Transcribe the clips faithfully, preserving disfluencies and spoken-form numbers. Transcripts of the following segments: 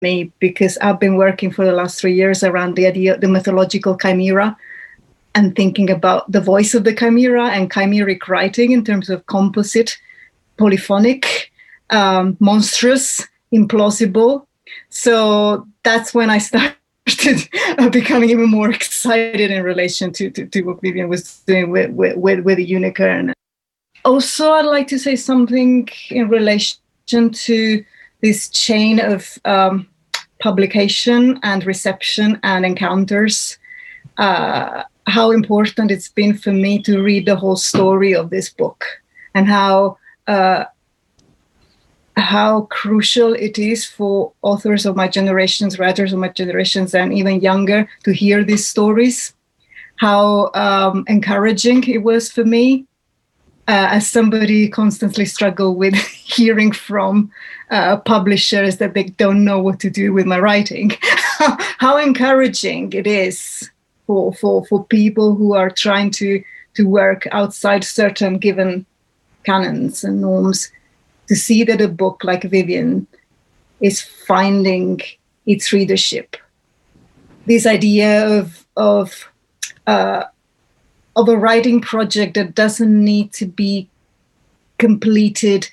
me because I've been working for the last three years around the idea, the mythological chimera, and thinking about the voice of the chimera and chimeric writing in terms of composite, polyphonic, um, monstrous, implausible. So that's when I started becoming even more excited in relation to, to, to what Vivian was doing with, with, with, with the unicorn. Also, I'd like to say something in relation to this chain of um, publication and reception and encounters, uh, how important it's been for me to read the whole story of this book, and how uh, how crucial it is for authors of my generations, writers of my generations, and even younger to hear these stories, how um, encouraging it was for me. Uh, as somebody constantly struggle with hearing from uh, publishers that they don't know what to do with my writing, how encouraging it is for, for, for people who are trying to, to work outside certain given canons and norms, to see that a book like Vivian is finding its readership. This idea of, of uh, of a writing project that doesn't need to be completed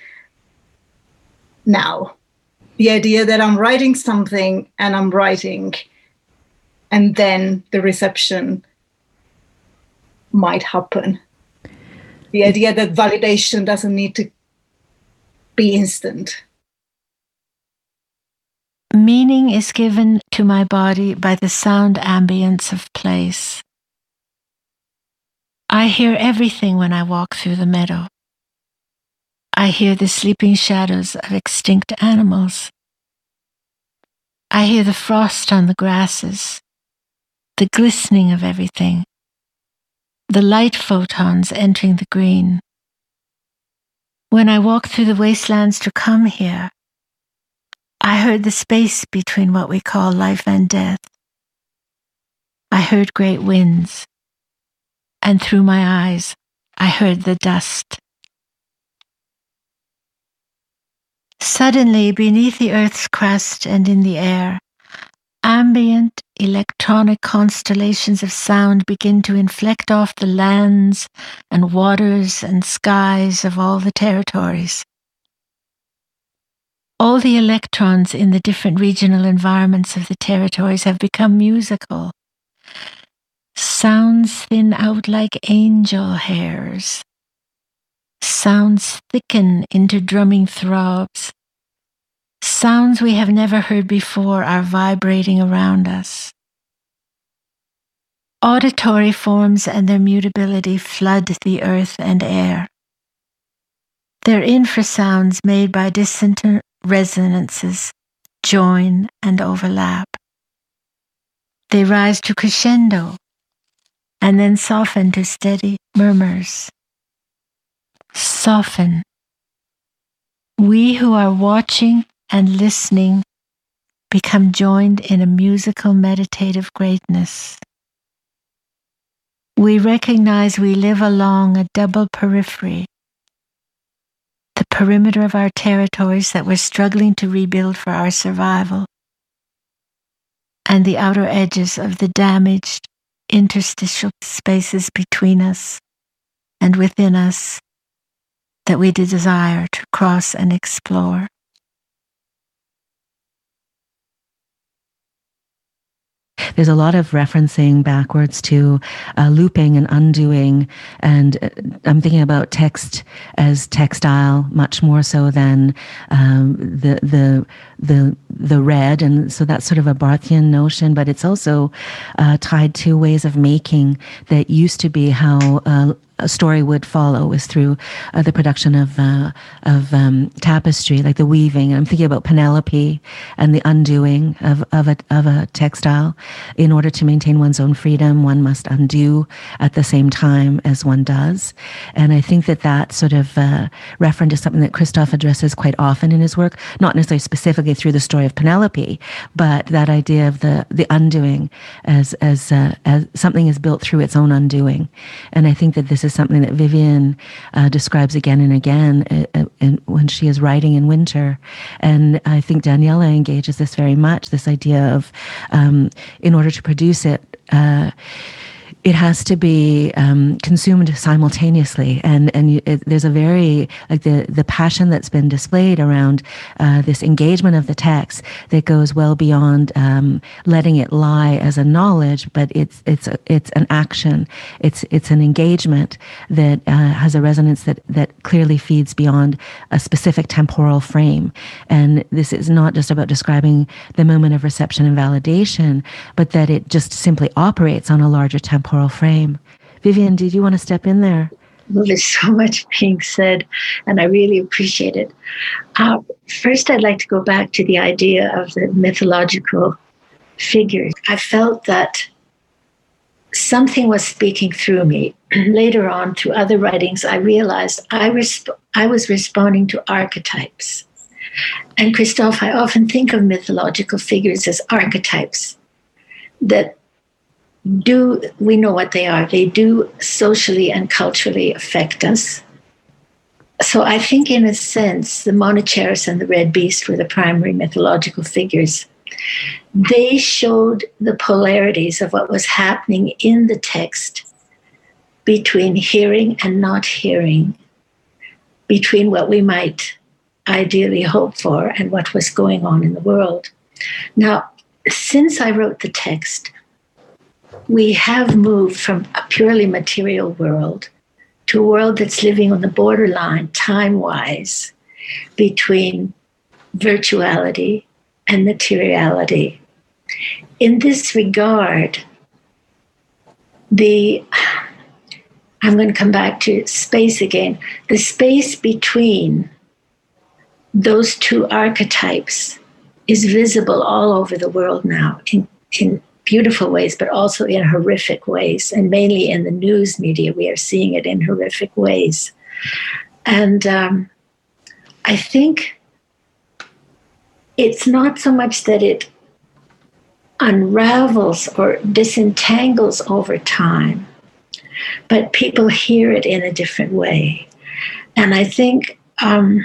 now. The idea that I'm writing something and I'm writing, and then the reception might happen. The idea that validation doesn't need to be instant. Meaning is given to my body by the sound ambience of place. I hear everything when I walk through the meadow. I hear the sleeping shadows of extinct animals. I hear the frost on the grasses, the glistening of everything, the light photons entering the green. When I walk through the wastelands to come here, I heard the space between what we call life and death. I heard great winds. And through my eyes, I heard the dust. Suddenly, beneath the earth's crust and in the air, ambient electronic constellations of sound begin to inflect off the lands and waters and skies of all the territories. All the electrons in the different regional environments of the territories have become musical. Sounds thin out like angel hairs. Sounds thicken into drumming throbs. Sounds we have never heard before are vibrating around us. Auditory forms and their mutability flood the earth and air. Their infrasounds made by dissonant resonances join and overlap. They rise to crescendo and then soften to steady murmurs. Soften. We who are watching and listening become joined in a musical meditative greatness. We recognize we live along a double periphery, the perimeter of our territories that we're struggling to rebuild for our survival, and the outer edges of the damaged interstitial spaces between us and within us that we desire to cross and explore. There's a lot of referencing backwards to uh, looping and undoing, and uh, I'm thinking about text as textile much more so than um, the the the the read, and so that's sort of a Barthian notion, but it's also uh, tied to ways of making that used to be how uh, a story would follow, is through uh, the production of uh, of um, tapestry, like the weaving. I'm thinking about Penelope and the undoing of of a of a textile. In order to maintain one's own freedom, one must undo at the same time as one does. And I think that that sort of uh, reference is something that Christoph addresses quite often in his work, not necessarily specifically through the story of Penelope, but that idea of the the undoing as as uh, as something is built through its own undoing. And I think that this is is something that Vivian uh, describes again and again uh, uh, when she is writing in winter. And I think Daniela engages this very much, this idea of, um, in order to produce it, uh, it has to be um, consumed simultaneously, and and it, there's a very like the the passion that's been displayed around uh, this engagement of the text that goes well beyond um, letting it lie as a knowledge, but it's it's a, it's an action, it's it's an engagement that uh, has a resonance that that clearly feeds beyond a specific temporal frame. And this is not just about describing the moment of reception and validation, but that it just simply operates on a larger temporal frame. Vivian, did you want to step in there? Well, there's so much being said, and I really appreciate it. Uh, first, I'd like to go back to the idea of the mythological figures. I felt that something was speaking through me. Later on, through other writings, I realized I, resp- I was responding to archetypes. And Christophe, I often think of mythological figures as archetypes that do, we know what they are, they do socially and culturally affect us. So I think in a sense, the Monoceros and the Red Beast were the primary mythological figures. They showed the polarities of what was happening in the text between hearing and not hearing, between what we might ideally hope for and what was going on in the world. Now, since I wrote the text, we have moved from a purely material world to a world that's living on the borderline, time-wise, between virtuality and materiality. In this regard, the, I'm going to come back to space again, the space between those two archetypes is visible all over the world now in, in beautiful ways, but also in horrific ways. And mainly in the news media, we are seeing it in horrific ways. And um, I think it's not so much that it unravels or disentangles over time, but people hear it in a different way. And I think, um,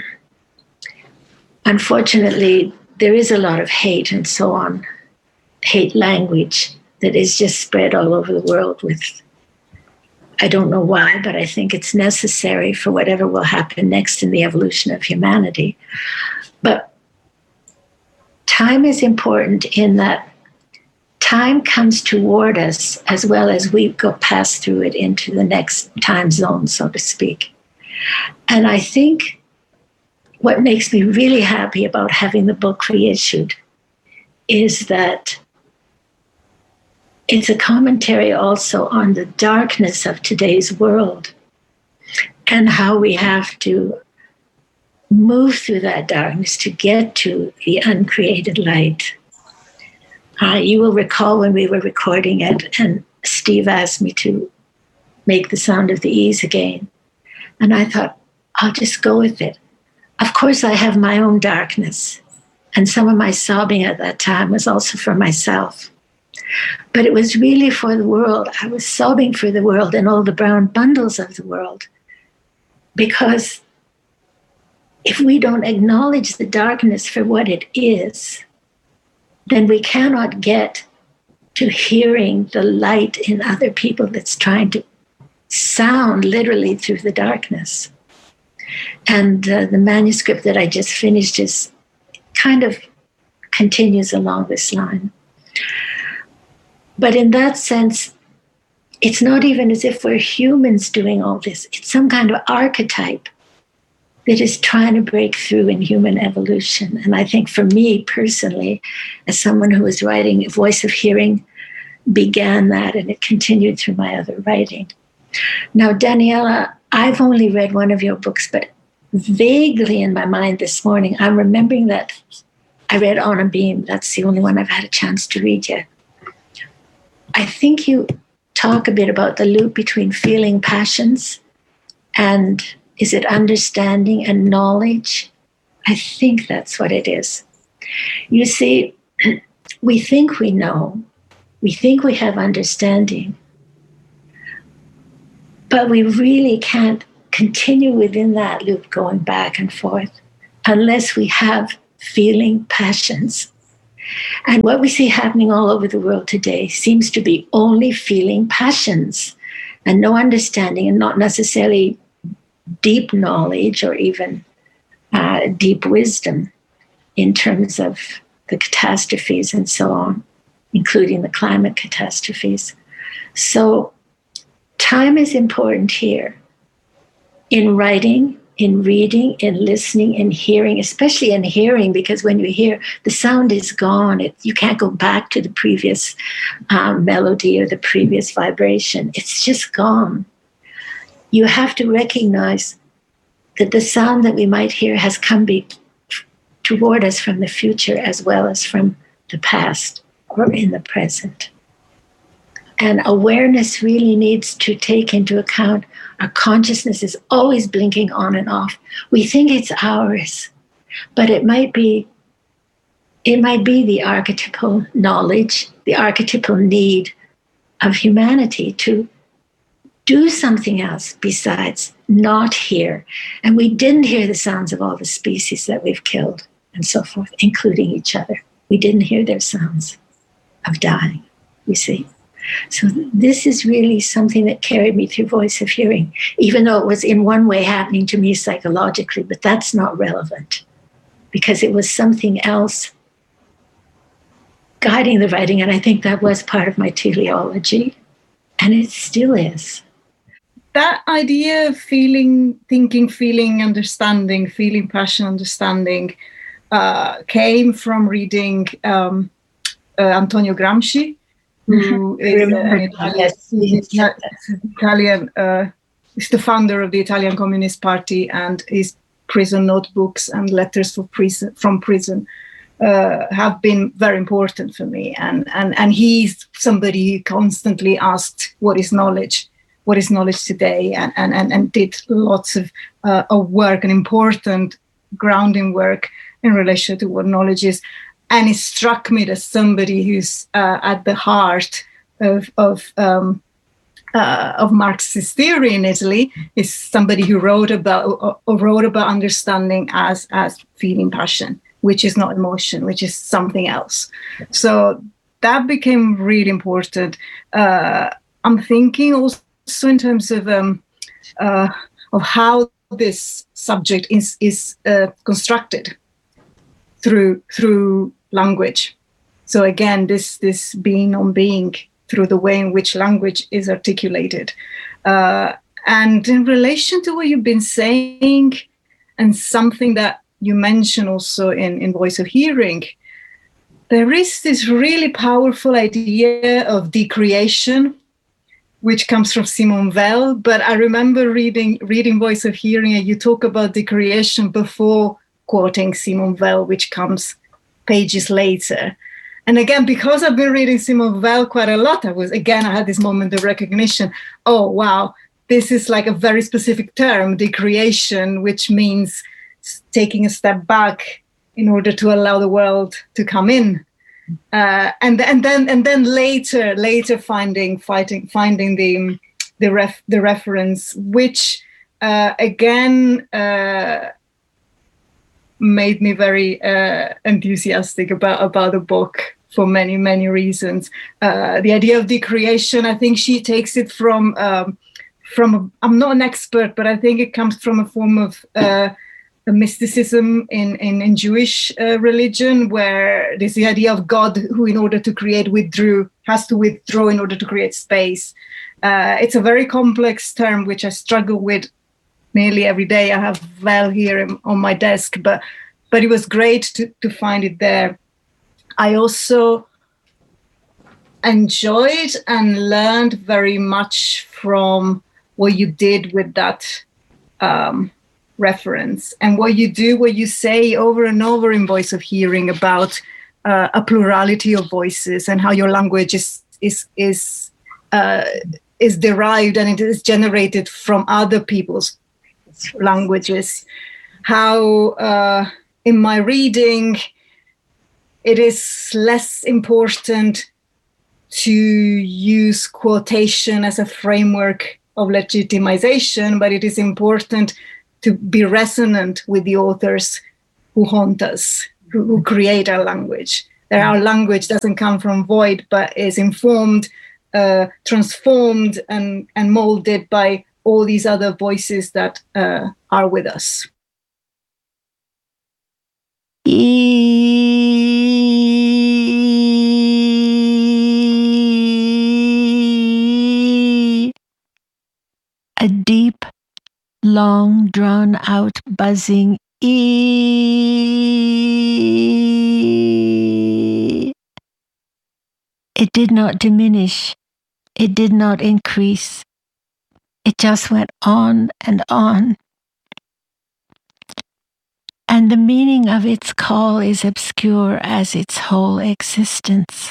unfortunately, there is a lot of hate and so on, hate language that is just spread all over the world with, I don't know why, but I think it's necessary for whatever will happen next in the evolution of humanity. But time is important in that time comes toward us as well as we go pass through it into the next time zone, so to speak. And I think what makes me really happy about having the book reissued is that it's a commentary also on the darkness of today's world and how we have to move through that darkness to get to the uncreated light. Uh, you will recall when we were recording it and Steve asked me to make the sound of the E's again. And I thought, I'll just go with it. Of course, I have my own darkness. And some of my sobbing at that time was also for myself. But it was really for the world. I was sobbing for the world and all the brown bundles of the world. Because if we don't acknowledge the darkness for what it is, then we cannot get to hearing the light in other people that's trying to sound literally through the darkness. And uh, the manuscript that I just finished is kind of continues along this line. But in that sense, it's not even as if we're humans doing all this. It's some kind of archetype that is trying to break through in human evolution. And I think for me personally, as someone who was writing Voice of Hearing, began that and it continued through my other writing. Now, Daniela, I've only read one of your books, but vaguely in my mind this morning, I'm remembering that I read On a Beam. That's the only one I've had a chance to read yet. I think you talk a bit about the loop between feeling passions and is it understanding and knowledge? I think that's what it is. You see, we think we know, we think we have understanding, But we really can't continue within that loop going back and forth unless we have feeling passions. And what we see happening all over the world today seems to be only feeling passions and no understanding, and not necessarily deep knowledge or even uh, deep wisdom in terms of the catastrophes and so on, including the climate catastrophes. So time is important here in writing, in reading, in listening, in hearing, especially in hearing, because when you hear, the sound is gone. It, you can't go back to the previous um, melody or the previous vibration. It's just gone. You have to recognize that the sound that we might hear has come be, toward us from the future as well as from the past or in the present. And awareness really needs to take into account our consciousness is always blinking on and off. We think it's ours, but it might be, it might be the archetypal knowledge, the archetypal need of humanity to do something else besides not hear. And we didn't hear the sounds of all the species that we've killed and so forth, including each other. We didn't hear their sounds of dying, you see. So this is really something that carried me through Voice of Hearing, even though it was in one way happening to me psychologically, but that's not relevant because it was something else guiding the writing. And I think that was part of my teleology, and it still is. That idea of feeling, thinking, feeling, understanding, feeling, passion, understanding uh, came from reading um, uh, Antonio Gramsci, who is an Italian, yes, Italian uh, is the founder of the Italian Communist Party, and his prison notebooks and letters for prison, from prison uh, have been very important for me. And, and, and he's somebody who constantly asked, what is knowledge? What is knowledge today? And, and, and, and did lots of, uh, of work and important grounding work in relation to what knowledge is. And it struck me that somebody who's uh, at the heart of of, um, uh, of Marxist theory in Italy is somebody who wrote about or wrote about understanding as as feeling passion, which is not emotion, which is something else. So that became really important. Uh, I'm thinking also in terms of um, uh, of how this subject is is uh, constructed through through language. So again, this this being on being through the way in which language is articulated. Uh, and in relation to what you've been saying, and something that you mentioned also in, in Voice of Hearing, there is this really powerful idea of decreation, which comes from Simone Weil. But I remember reading reading Voice of Hearing, and you talk about decreation before quoting Simone Weil, which comes pages later. And again, because I've been reading Simone Weil quite a lot, I was, again, I had this moment of recognition. Oh, wow, this is like a very specific term, decreation, which means taking a step back in order to allow the world to come in. Uh, and, and then and then later, later finding fighting, finding the the ref, the reference, which uh, again, uh, made me very uh, enthusiastic about, about the book for many, many reasons. Uh, the idea of decreation, I think she takes it from, um, from a, I'm not an expert, but I think it comes from a form of uh, a mysticism in, in, in Jewish uh, religion, where there's the idea of God who, in order to create, withdrew, has to withdraw in order to create space. Uh, it's a very complex term, which I struggle with nearly every day. I have Val here on my desk, but but it was great to, to find it there. I also enjoyed and learned very much from what you did with that um, reference, and what you do, what you say over and over in Voice of Hearing about uh, a plurality of voices, and how your language is is is uh, is derived and it is generated from other people's languages. How uh, in my reading it is less important to use quotation as a framework of legitimization, but it is important to be resonant with the authors who haunt us, who, who create our language. That our language doesn't come from void, but is informed, uh, transformed, and, and molded by all these other voices that uh, are with us. A deep, long, drawn-out buzzing ee. It did not diminish. It did not increase. It just went on and on. And the meaning of its call is obscure as its whole existence.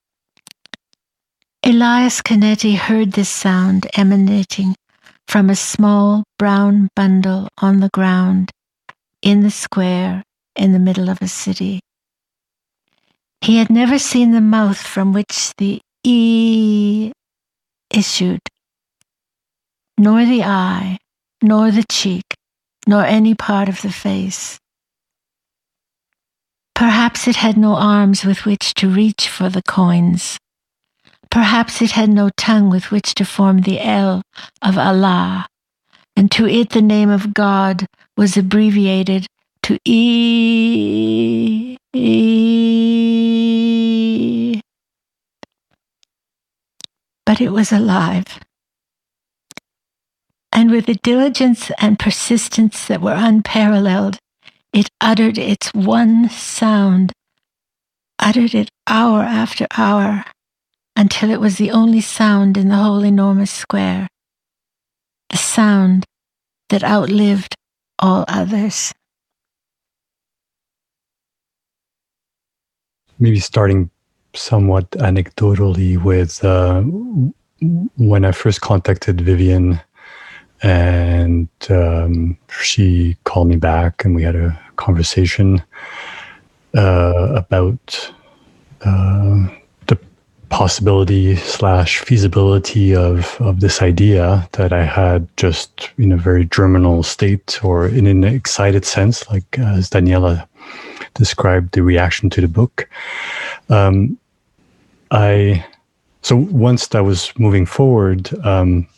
Elias Canetti heard this sound emanating from a small brown bundle on the ground in the square in the middle of a city. He had never seen the mouth from which the E issued, nor the eye, nor the cheek, nor any part of the face. Perhaps it had no arms with which to reach for the coins. Perhaps it had no tongue with which to form the L of Allah, and to it the name of God was abbreviated to E. e. But it was alive. And with a diligence and persistence that were unparalleled, it uttered its one sound, uttered it hour after hour, until it was the only sound in the whole enormous square, the sound that outlived all others. Maybe starting somewhat anecdotally with uh, when I first contacted Vivian, and um, she called me back and we had a conversation uh, about uh, the possibility slash feasibility of, of this idea that I had just in a very germinal state, or in an excited sense, like as Daniela described the reaction to the book. Um, I so once I was moving forward, um,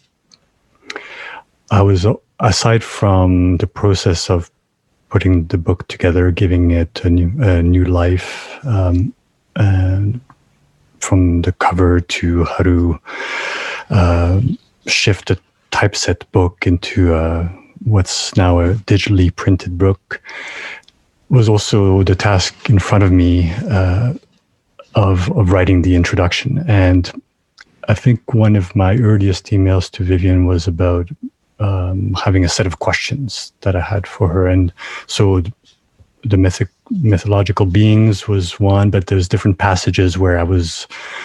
I was, aside from the process of putting the book together, giving it a new, a new life, um, and from the cover to how to uh, shift a typeset book into uh, what's now a digitally printed book, was also the task in front of me uh, of, of writing the introduction. And I think one of my earliest emails to Vivian was about Um, having a set of questions that I had for her. And so the mythic, mythological beings was one, but there's different passages where I was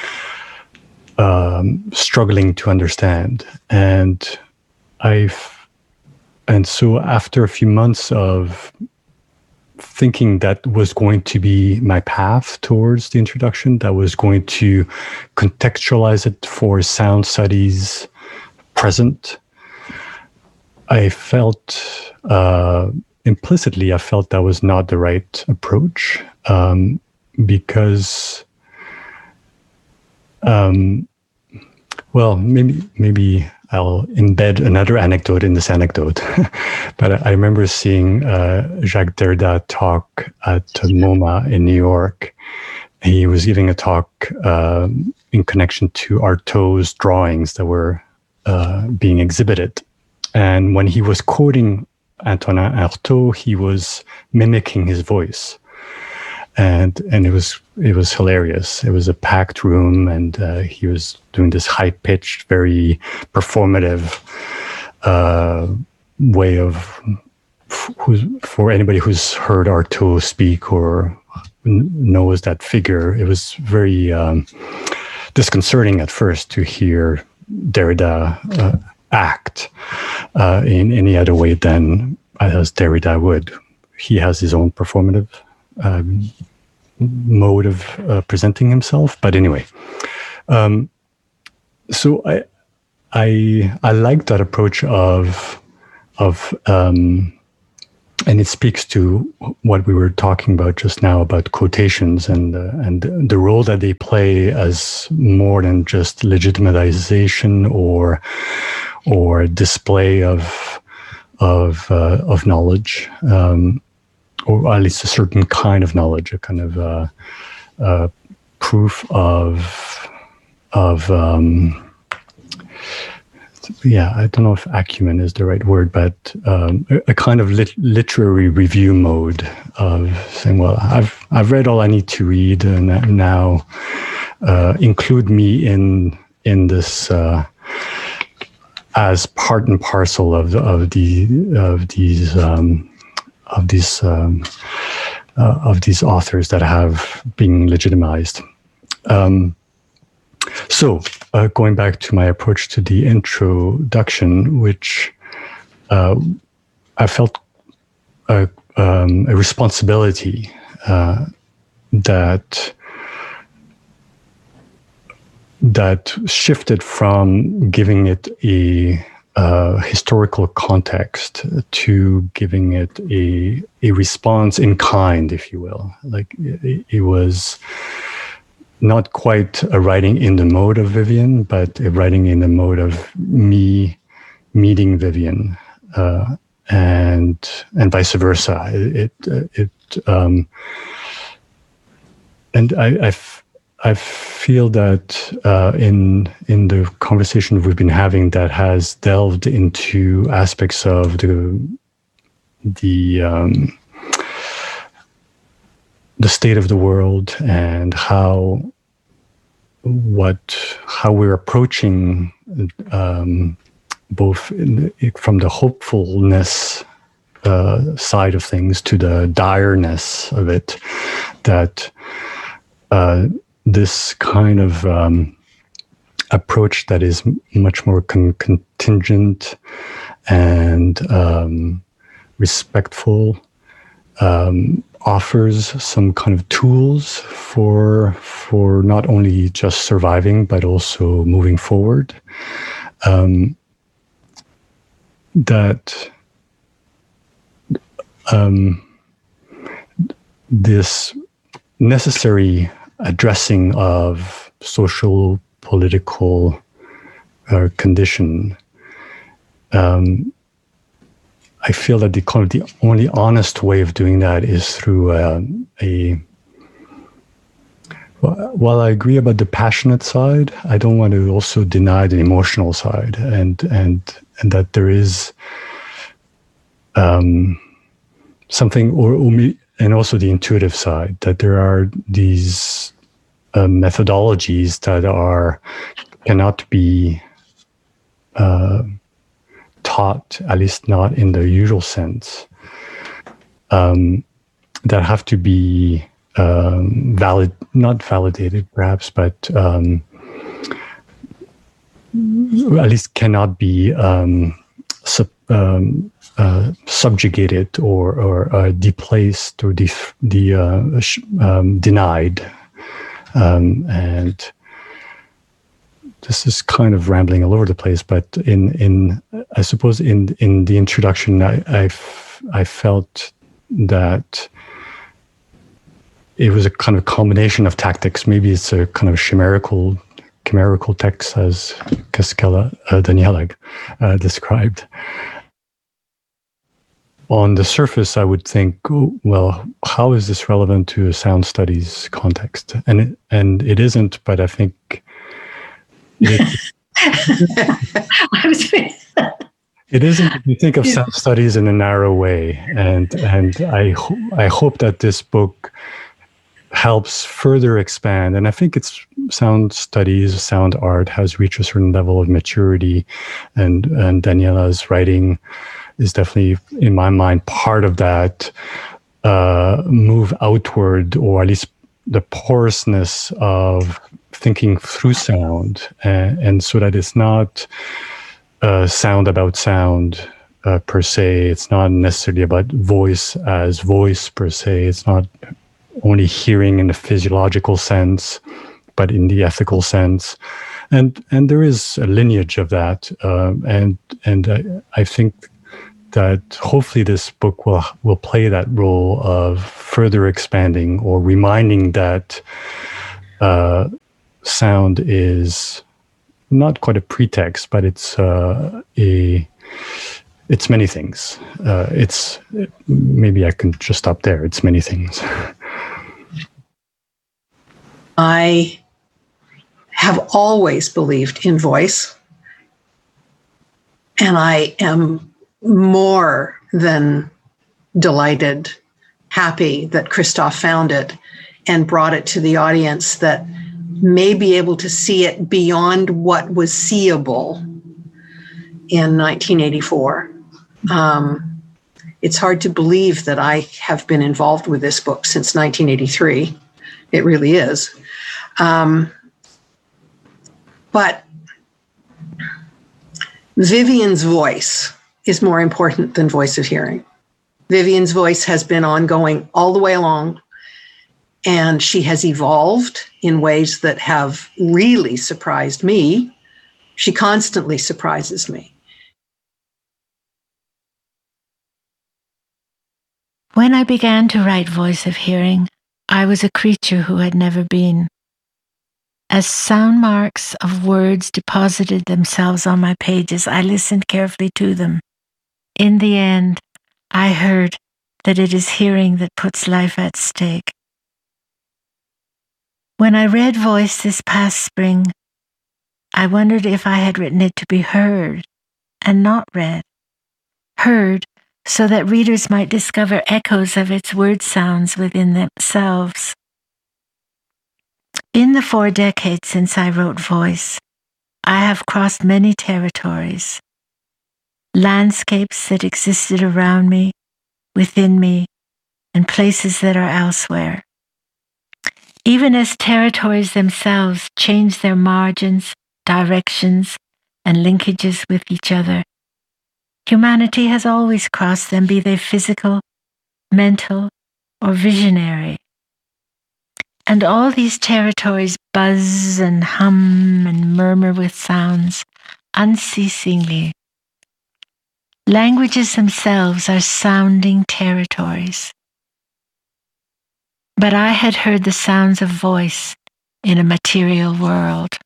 um, struggling to understand. And I've, and so after a few months of thinking that was going to be my path towards the introduction, that was going to contextualize it for sound studies present, I felt uh, implicitly, I felt that was not the right approach, um, because, um, well, maybe maybe I'll embed another anecdote in this anecdote. But I remember seeing uh, Jacques Derrida talk at MoMA in New York. He was giving a talk uh, in connection to Artaud's drawings that were uh, being exhibited. And when he was quoting Antonin Artaud, he was mimicking his voice, and and it was it was hilarious. It was a packed room, and uh, he was doing this high pitched, very performative uh, way of who's, for anybody who's heard Artaud speak or knows that figure. It was very um, disconcerting at first to hear Derrida Uh, act uh, in any other way than as Derrida would. He has his own performative um, mode of uh, presenting himself. But anyway, um, so I I I like that approach of of um, and it speaks to what we were talking about just now about quotations and uh, and the role that they play as more than just legitimization or or display of of uh, of knowledge, um, or at least a certain kind of knowledge, a kind of uh, uh, proof of of um, yeah, I don't know if acumen is the right word, but um, a, a kind of lit- literary review mode of saying, well, I've I've read all I need to read, and now uh, include me in in this uh, as part and parcel of of the of these um, of these um, uh, of these authors that have been legitimized. Um, So, uh, going back to my approach to the introduction, which uh, I felt a, um, a responsibility uh, that that shifted from giving it a uh, historical context to giving it a a response in kind, if you will. Like it, it was not quite a writing in the mode of Vivian, but a writing in the mode of me meeting Vivian, uh, and and vice versa. It it, it um, and I, I, f- I feel that uh, in in the conversation we've been having, that has delved into aspects of the the um, the state of the world and how what how we're approaching um, both in, from the hopefulness uh, side of things to the direness of it, that uh, this kind of um, approach that is much more con- contingent and um, respectful um, offers some kind of tools for for not only just surviving but also moving forward. Um, that um, this necessary addressing of social political uh, condition. Um, I feel that the kind of the only honest way of doing that is through uh, a. While I agree about the passionate side, I don't want to also deny the emotional side, and and and that there is um, something, or, or and also the intuitive side, that there are these uh, methodologies that are cannot be. Uh, taught, at least not in the usual sense, um, that have to be um, valid, not validated perhaps, but um, at least cannot be um, sub, um, uh, subjugated or, or uh, deplaced or de- de, uh, sh- um, denied. Um, and this is kind of rambling all over the place, but in, in I suppose in in the introduction, I I, f- I felt that it was a kind of combination of tactics. Maybe it's a kind of chimerical chimerical text, as Cascella uh, Daniela uh, described. On the surface, I would think, oh, well, how is this relevant to a sound studies context? And it, and it isn't, but I think. It, I was it isn't if you think of sound studies in a narrow way, and and I ho- I hope that this book helps further expand. And I think it's sound studies, sound art has reached a certain level of maturity, and and Daniela's writing is definitely, in my mind, part of that uh, move outward, or at least the porousness of thinking through sound, and, and so that it's not uh, sound about sound uh, per se. It's not necessarily about voice as voice per se. It's not only hearing in the physiological sense, but in the ethical sense. and and there is a lineage of that, um, and and I, I think that hopefully this book will will play that role of further expanding or reminding that uh, sound is not quite a pretext, but it's uh, a it's many things. Uh, it's maybe I can just stop there. It's many things. I have always believed in voice, and I am more than delighted, happy that Christoph found it and brought it to the audience that may be able to see it beyond what was seeable in nineteen eighty-four. Um, it's hard to believe that I have been involved with this book since nineteen eighty-three. It really is. Um, but Vivian's voice is more important than Voice of Hearing. Vivian's voice has been ongoing all the way along, and she has evolved in ways that have really surprised me. She constantly surprises me. When I began to write Voice of Hearing, I was a creature who had never been. As sound marks of words deposited themselves on my pages, I listened carefully to them. In the end, I heard that it is hearing that puts life at stake. When I read Voice this past spring, I wondered if I had written it to be heard and not read. Heard so that readers might discover echoes of its word sounds within themselves. In the four decades since I wrote Voice, I have crossed many territories, landscapes that existed around me, within me, and places that are elsewhere. Even as territories themselves change their margins, directions, and linkages with each other, humanity has always crossed them, be they physical, mental, or visionary. And all these territories buzz and hum and murmur with sounds unceasingly. Languages themselves are sounding territories. But I had heard the sounds of voice in a material world.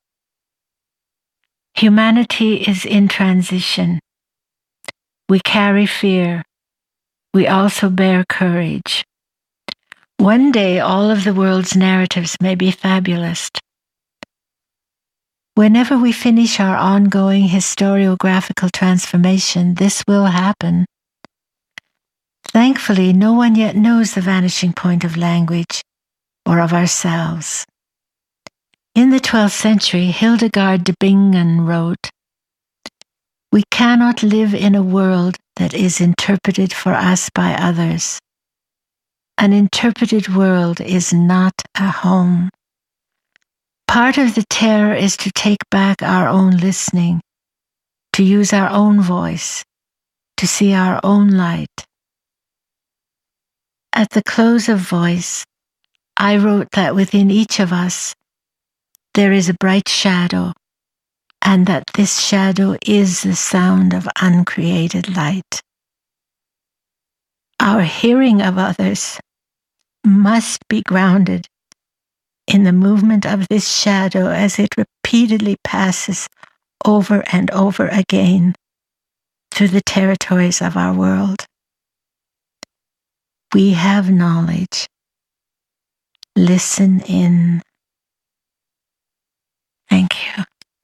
Humanity is in transition. We carry fear. We also bear courage. One day, all of the world's narratives may be fabulous. Whenever we finish our ongoing historiographical transformation, this will happen. Thankfully, no one yet knows the vanishing point of language or of ourselves. In the twelfth century, Hildegard de Bingen wrote, "We cannot live in a world that is interpreted for us by others. An interpreted world is not a home. Part of the terror is to take back our own listening, to use our own voice, to see our own light." At the close of Voice, I wrote that within each of us, there is a bright shadow, and that this shadow is the sound of uncreated light. Our hearing of others must be grounded in the movement of this shadow as it repeatedly passes over and over again through the territories of our world. We have knowledge. Listen in. Thank you.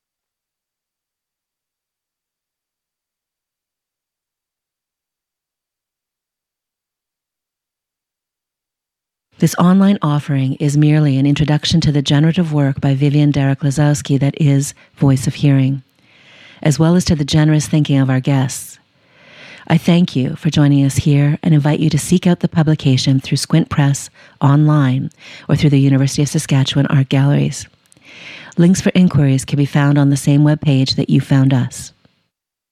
This online offering is merely an introduction to the generative work by Vivian Derek-Lazowski that is Voice of Hearing, as well as to the generous thinking of our guests. I thank you for joining us here and invite you to seek out the publication through Squint Press online or through the University of Saskatchewan Art Galleries. Links for inquiries can be found on the same webpage that you found us.